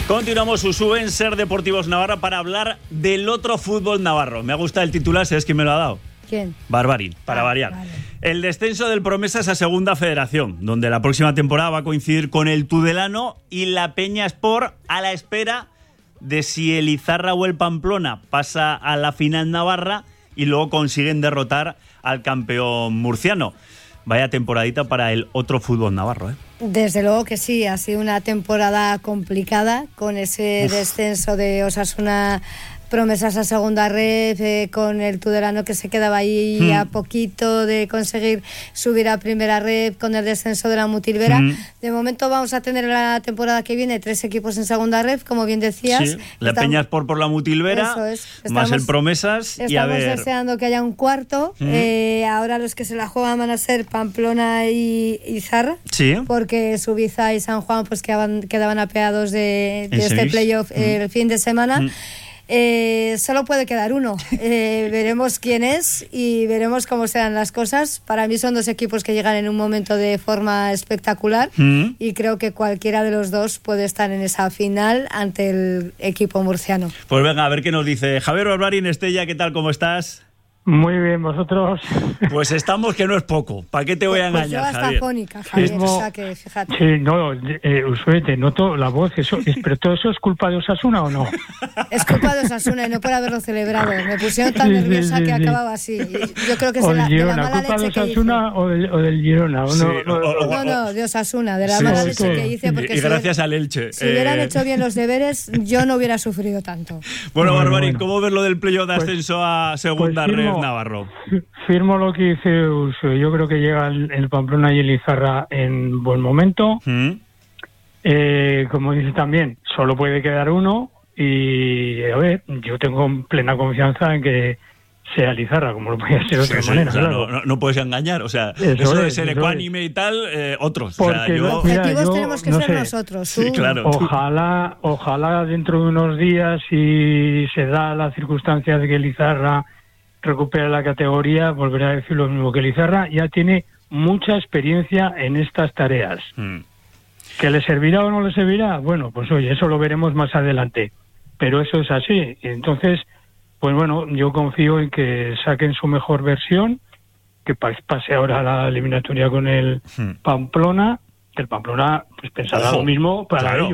Continuamos Susu en Ser Deportivos Navarra para hablar del otro fútbol navarro. Me ha gustado el titular, ¿sabes quién me lo ha dado? ¿Quién? Barbarín, para variar. Vale. El descenso del Promesas a Segunda Federación, donde la próxima temporada va a coincidir con el Tudelano y la Peña Sport, a la espera de si el Izarra o el Pamplona pasa a la final navarra y luego consiguen derrotar al campeón murciano. Vaya temporadita para el otro fútbol navarro, ¿eh? Desde luego que sí, ha sido una temporada complicada con ese descenso de Osasuna Promesas a Segunda Red, con el Tudelano que se quedaba ahí a poquito de conseguir subir a Primera Red, con el descenso de la Mutilvera. De momento vamos a tener la temporada que viene 3 equipos en Segunda Red, como bien decías. Sí, la Peña Sport por la Mutilvera, más el Promesas. Y a ver... Estamos deseando que haya un cuarto. Ahora los que se la juegan van a ser Pamplona y Izarra, porque Subiza y San Juan pues quedaban apeados de este playoff el fin de semana. Solo puede quedar uno. Veremos quién es y veremos cómo serán las cosas. Para mí son 2 equipos que llegan en un momento de forma espectacular y creo que cualquiera de los dos puede estar en esa final ante el equipo murciano. Pues venga, a ver qué nos dice Javier Barbarín. Estella, ¿qué tal? ¿Cómo estás? Muy bien, ¿vosotros? Pues estamos que no es poco. ¿Para qué te voy a engañar, yo hasta Javier? Fónica, Javier, o sea que fíjate. Sí, no, Usué, te noto la voz, pero ¿todo eso es culpa de Osasuna o no? Es culpa de Osasuna y no por haberlo celebrado. Me pusieron tan nerviosa que acababa así. Yo creo que es de la mala ¿culpa leche de Osasuna o del Girona? No, de Osasuna, de la mala leche que hice. Porque y gracias al Elche. Si hubieran hecho bien los deberes, yo no hubiera sufrido tanto. Bueno, Barbarín, ¿cómo ves lo del playoff de ascenso a Segunda Red Navarro? Firmo lo que dice Usué. Yo creo que llega el Pamplona y el Izarra en buen momento. Como dice también, solo puede quedar uno y a ver, yo tengo plena confianza en que sea el Izarra, como lo podía ser de otra manera. O sea, claro. no puedes engañar, o sea, eso de ser ecuánime y tal, otros. Porque objetivos tenemos que ser nosotros. Sí, claro. Ojalá dentro de unos días, si se da la circunstancia de que el Izarra recupera la categoría, volverá a decir lo mismo, que el Izarra ya tiene mucha experiencia en estas tareas. ¿Que le servirá o no le servirá? Bueno, pues oye, eso lo veremos más adelante, pero eso es así. Entonces, pues bueno, yo confío en que saquen su mejor versión, que pase ahora la eliminatoria con el Pamplona, que el Pamplona pues pensará lo mismo para ellos.